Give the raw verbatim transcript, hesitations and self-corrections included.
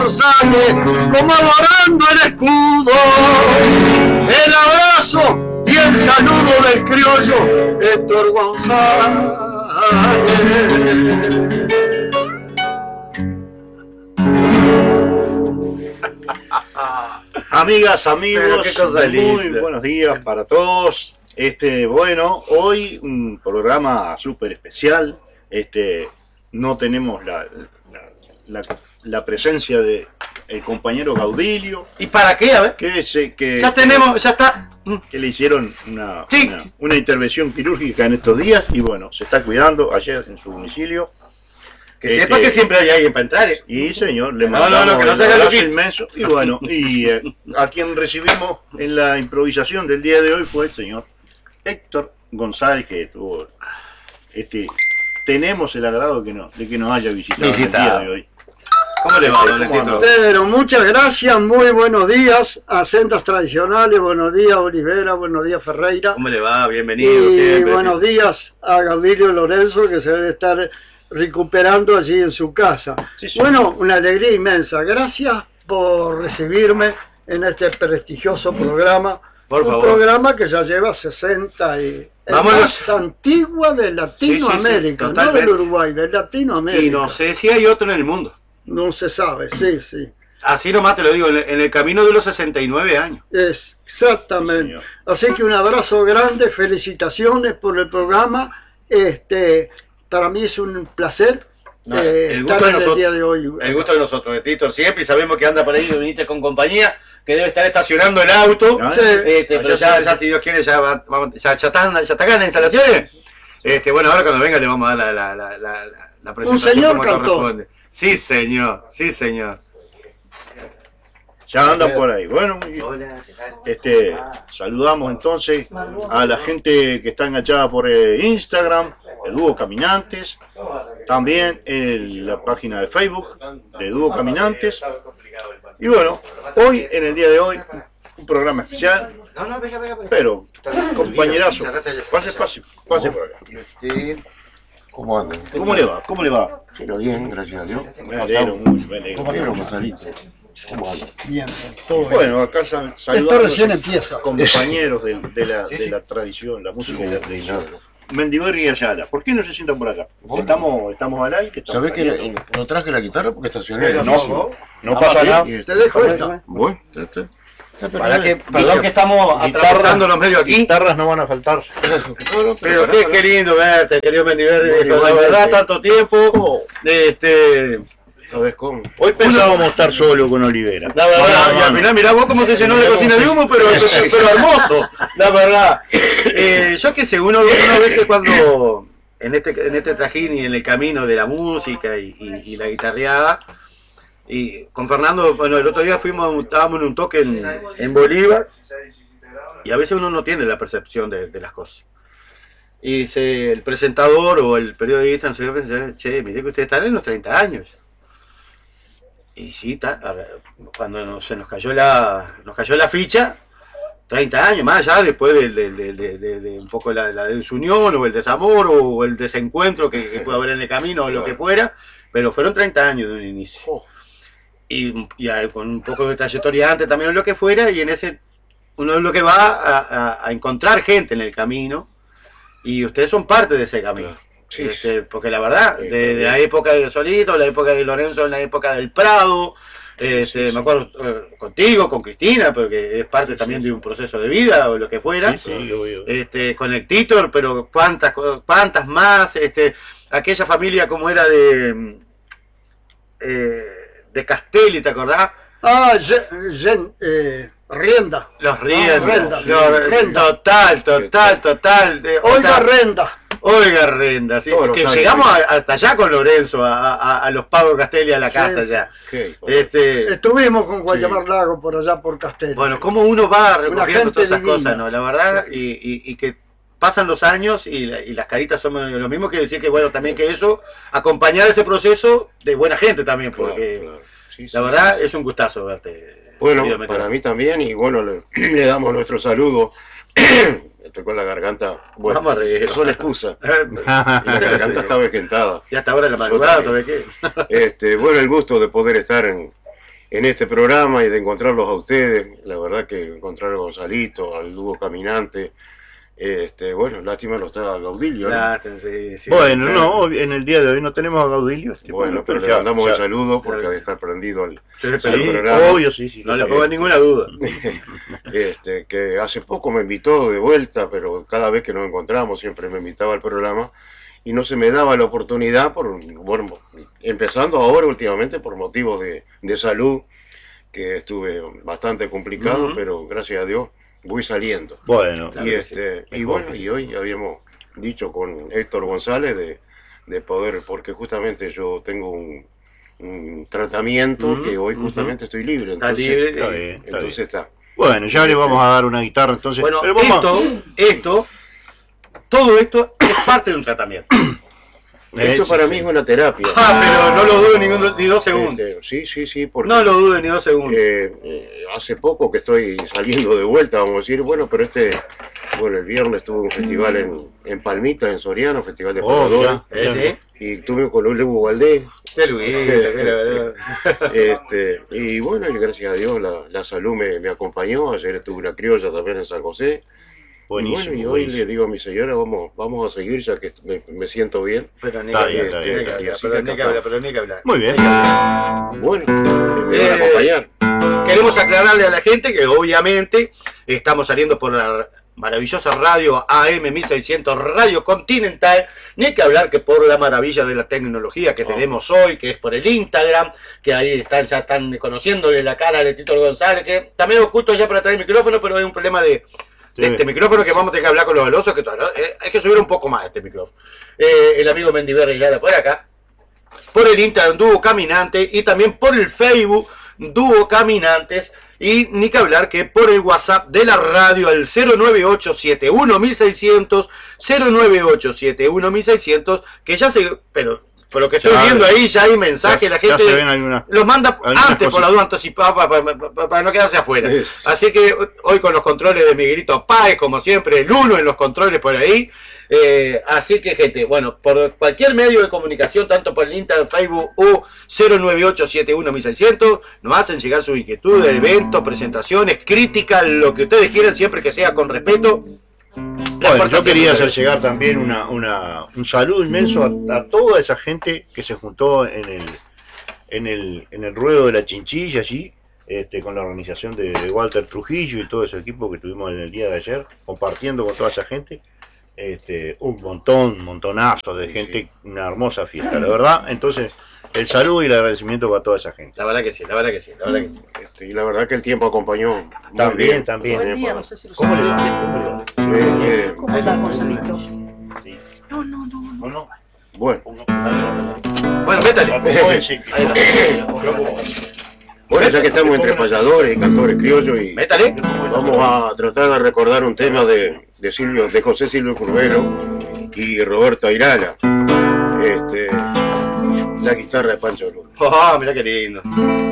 sale como adorando el escudo, el abrazo y el saludo del criollo Héctor González. Amigas, amigos, qué cosa muy linda. buenos días para todos. Este, bueno, hoy un programa súper especial. Este, no tenemos la, la, la, la presencia de el compañero Gaudilio. ¿Y para qué? A ver. Que, se, que, Ya tenemos, ya está. que le hicieron una, Sí. una, una intervención quirúrgica en estos días y bueno, se está cuidando ayer en su domicilio. Que Este, sepa que siempre hay alguien para entrar. ¿eh? Y señor, le No, mandamos no, no, que no un se haga abrazo loquito. inmenso. Y bueno, y eh, a quien recibimos en la improvisación del día de hoy fue el señor Héctor González, que tuvo este, tenemos el agrado de que, no, de que nos haya visitado, Visitado. el día de hoy. ¿Cómo le va, ¿Cómo don Letito? anda? Pero muchas gracias, muy buenos días, acentos tradicionales, buenos días Olivera, buenos días Ferreira. ¿Cómo le va? Bienvenido Y siempre. buenos días a Gaudilio Lorenzo, que se debe estar recuperando allí en su casa. Sí, sí. Bueno, una alegría inmensa. Gracias por recibirme en este prestigioso programa. Por un favor. programa que ya lleva sesenta y... El Vámonos. más antigua de Latinoamérica, Sí, sí, sí, no totalmente. del Uruguay, de Latinoamérica. Y no sé si hay otro en el mundo. No se sabe, sí, sí. Así nomás te lo digo, en el, en el camino de los sesenta y nueve años. Es, Sí, exactamente. señor. Así que un abrazo grande, felicitaciones por el programa. Este, para mí es un placer No, eh, el gusto estar de en el nosotros. día de hoy. El gusto de nosotros, de Tito, siempre, y sabemos que anda por ahí, viniste con compañía, que debe estar estacionando el auto. Ah, Sí. Este, pero allá ya, sí, ya, sí. si Dios quiere, ya, va- vamos- ya, ya están, ya está acá en las instalaciones. Este, bueno, ahora cuando venga le vamos a dar la, la, la, la, la- la presentación señor como cantor. corresponde. Sí, señor, sí, señor. Ya andan por ahí. Bueno, y, este, saludamos entonces a la gente que está enganchada por eh, Instagram, el Dúo Caminantes, también en la página de Facebook de Dúo Caminantes. Y bueno, hoy, en el día de hoy, un programa especial, No, no, venga, venga, venga. pero compañerazo, pase, pase, pase por acá. Sí. ¿Cómo andan? ¿Cómo le va? ¿Cómo le va? Pero bien, gracias a Dios. Me alegro mucho, me alegro. Compañero Gonzalito, ¿cómo andan? Bien, todo bien. Bueno, acá sal- Esto saludamos recién a empieza. compañeros de, de la, de la tradición, la música y la tradición. Mendiberri y Ayala. ¿Por qué no se sientan por acá? Bueno. Estamos, estamos al aire. estamos ¿Sabés que saliendo. no, no traje la guitarra porque estacioné? Pero en No, el no, piso? no pasa nada. Y- Te dejo esta. Bueno, ya está. Para que, perdón que estamos Guitarra. atravesando los medios aquí. Guitarras no van a faltar. Pero qué, qué lindo verte, querido Mendiberri, Bueno, la igualmente. verdad, tanto tiempo. Este, ¿Sabés cómo? Hoy pensábamos estar solo con Olivera. la verdad, Bueno, y al final mirá vos cómo se llenó de cocina de humo, pero, pero, pero hermoso, la verdad. Eh, yo que sé, uno, uno a veces cuando en este, en este trajín y en el camino de la música y, y, y la guitarreada, y con Fernando, bueno, el otro día fuimos, estábamos en un toque en, en Bolívar, y a veces uno no tiene la percepción de, de las cosas. Y se, el presentador o el periodista no sé qué pensaba, che, miré que ustedes están en los treinta años. Y sí, ta, a ver, cuando nos- se nos cayó la nos cayó la ficha, treinta años más allá, después del- del- del- de, de- de un poco la, la desunión o el desamor o el desencuentro que, que puede haber en el camino o lo que fuera, pero fueron treinta años de un inicio. Y, y a- con un poco de trayectoria antes también o lo que fuera, y en ese uno es lo que va a, a- a encontrar gente en el camino, y ustedes son parte de ese camino. Sí. Este, porque la verdad, Sí, de, de la también. época de Solito, la época de Lorenzo, en la época del Prado, este, Sí, sí. me acuerdo eh, contigo, con Cristina, porque es parte también de un proceso de vida o lo que fuera, Sí, sí, obvio. este, con el Titor, pero cuántas, cuántas más, este, aquella familia como era de, eh, de Castelli, ¿te acordás? Ah, Ye- Yen- eh, Rienda. Los riendas, Renda, los- Renda. total, total, total. de- o Oiga, sea, Renda. Oiga, Renda, sí, Todos los que años. llegamos a- hasta allá con Lorenzo, a, a- a los Pablo Castelli a la Sí, casa sí. ya. ¿Qué? Este, Estuvimos con Guayamar Lago por allá por Castell. bueno, cómo uno va recorriendo gente todas esas divina. cosas, ¿no? La verdad, y, y- y que pasan los años y, la- y las caritas son lo mismo, que decir que, bueno, también que eso, acompañar ese proceso de buena gente también, Claro, porque claro. Sí, sí, la verdad sí. es un gustazo verte. Bueno, querido Metro. para mí también, y bueno, le, le damos nuestro saludo. Me tocó la garganta. Bueno, Vamos a reír. eso la excusa. La garganta está vegetada. Ya hasta ahora de la madrugada, ¿sabes qué? Este, bueno, el gusto de poder estar en, en este programa y de encontrarlos a ustedes. La verdad que encontrar a Gonzalito, al dúo caminante, este, bueno, lástima no está Gaudilio, ¿no? Lástima, sí, sí. Bueno, no, en el día de hoy no tenemos a Gaudilio. Este, Bueno, pero le ya- mandamos ya- el saludo porque ya- ha de estar prendido al, Sí, al pero- Sí, programa. obvio, sí, sí. No le está pongo bien. ninguna duda. Este, que hace poco me invitó de vuelta, pero cada vez que nos encontramos siempre me invitaba al programa y no se me daba la oportunidad, por, bueno, empezando ahora últimamente por motivos de, de salud, que estuve bastante complicado, Ujú. pero gracias a Dios voy saliendo. Bueno, Claro y que sí. este y Mejor bueno, que sí. y hoy habíamos dicho con Héctor González de, de poder, porque justamente yo tengo un, un tratamiento Ujú, que hoy ujú. justamente estoy libre. Está Entonces, libre. está eh, bien, está entonces bien. está. Bueno, ya le vamos a dar una guitarra entonces. Bueno, pero vamos a- esto, esto, todo esto es parte de un tratamiento. Eh, Esto sí, para sí. mí es una terapia. Ah, pero no lo dudo ni, un- ni dos segundos. Este, sí, sí, sí, porque No lo dudo ni dos segundos. eh, eh, hace poco que estoy saliendo de vuelta, vamos a decir, bueno, pero este, bueno, el viernes tuve un festival en, en Palmita, en Soriano, festival de Oh, pobladores, ya. ¿Eh, y tuve con un Lugo Valdés, sí? Qué Luis, mira, mira. este, y bueno, y gracias a Dios la, la salud me, me acompañó, ayer estuve una criolla también en San José, Buenísimo, y bueno, y hoy le buenísimo. digo a mi señora, vamos, vamos a seguir ya que me, me siento bien. Pero ni Está que bien, hablar, está bien, ni que está bien. hablar, pero ni que hablar, pero ni que hablar. Muy bien. Ni que hablar. Bueno, me Eh, van a acompañar. Queremos aclararle a la gente que obviamente estamos saliendo por la maravillosa radio A M mil seiscientos Radio Continental, ni que hablar que por la maravilla de la tecnología que Oh. tenemos hoy, que es por el Instagram, que ahí están, ya están conociéndole la cara de Tito González, que también oculto ya para traer el micrófono, pero hay un problema de, de Sí. este micrófono que vamos a tener que hablar con los velosos, que todavía- eh, hay que subir un poco más este micrófono. Eh, el amigo Mendiberri ya la por acá, por el Instagram Dúo Caminante y también por el Facebook Dúo Caminantes, y ni que hablar que por el WhatsApp de la radio al cero nueve ocho siete uno mil seiscientos, cero nueve ocho siete uno mil seiscientos, que ya se, pero por lo que estoy Ya, viendo ahí ya hay mensajes, Ya- la ya gente se ven algunas- los manda algunas antes por la cositas. duda anticipada para, para- para- para no quedarse afuera. Sí. Así que hoy con los controles de Miguelito Páez, como siempre, el uno en los controles por ahí. Eh, así que, gente, bueno, por cualquier medio de comunicación, tanto por el Instagram, Facebook o cero nueve ocho siete uno mil seiscientos, nos hacen llegar sus inquietudes, eventos, presentaciones, críticas, lo que ustedes quieran, siempre que sea con respeto. Bueno, yo quería hacer llegar también una, una, un saludo inmenso a, a toda esa gente que se juntó en el, en el, en el ruedo de la Chinchilla allí, este, con la organización de, de Walter Trujillo y todo ese equipo que tuvimos en el día de ayer, compartiendo con toda esa gente. Este, un montón, un montonazo de gente, una hermosa fiesta, la verdad. Entonces, el saludo y el agradecimiento para toda esa gente. La verdad que sí, la verdad que sí, la verdad que sí. Este, y la verdad que el tiempo acompañó muy También, bien. también. Buen día, para- no sé si lo ¿Cómo le saben. va? ¿Cómo le va? Este, ¿Cómo está, Gonzalito? Sí. No, no, no. ¿O no? bueno, Bueno, métale. Acomódense. bueno, ya que estamos entre payadores y cantores criollos, y Métale. vamos a tratar de recordar un tema de, de Silvio, de José Silvio Curvelo y Roberto Airala. Este, la guitarra de Pancho Luna. Oh, mira qué lindo.